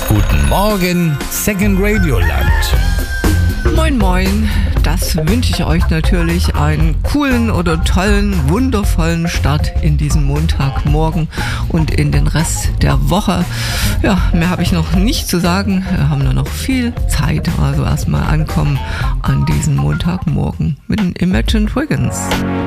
Guten Morgen, Second Radio Land. Moin moin, das wünsche ich euch natürlich einen coolen oder tollen, wundervollen Start in diesen Montagmorgen und in den Rest der Woche. Ja, mehr habe ich noch nicht zu sagen, wir haben nur noch viel Zeit, also erstmal ankommen an diesen Montagmorgen mit den Imagine Dragons.